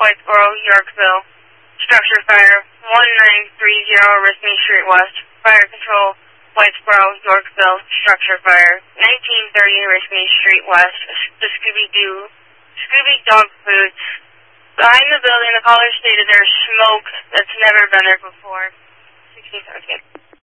Whitesboro, Yorkville. Structure fire, 1930 Risney Street West. Fire control, Whitesboro, Yorkville. Structure fire, 1930 Risney Street West. The Scooby Dog Foods. Behind the building, the caller stated there's smoke that's never been there before. 1617.